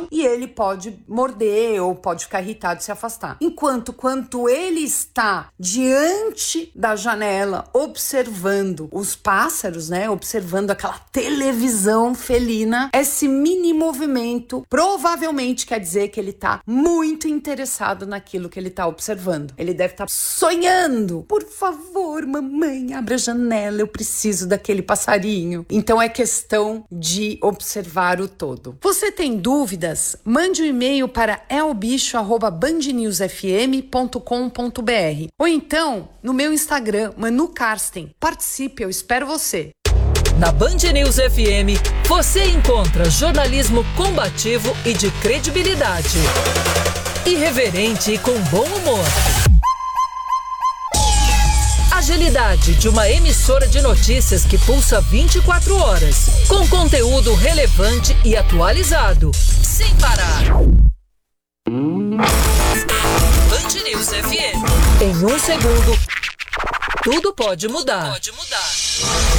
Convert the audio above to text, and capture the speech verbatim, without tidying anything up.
e ele pode morder ou pode ficar irritado e se afastar. Enquanto quando ele está diante da janela observando os pássaros, né, observando aquela televisão felina, esse mini movimento provavelmente quer dizer que ele está muito interessado naquilo que ele está observando. Ele deve estar sonhando. Por favor, mamãe, abra a janela, eu preciso daquele passarinho. Então é questão de observar o todo. Você tem dúvidas? Mande um e-mail para elbicho arroba band news f m ponto com ponto b r ou então no meu Instagram, Manu Karsten. Participe, eu espero você. Na Band News F M, você encontra jornalismo combativo e de credibilidade. Irreverente e com bom humor. Agilidade de uma emissora de notícias que pulsa vinte e quatro horas, com conteúdo relevante e atualizado, sem parar. Band News F M. Em um segundo, tudo pode mudar. Pode mudar.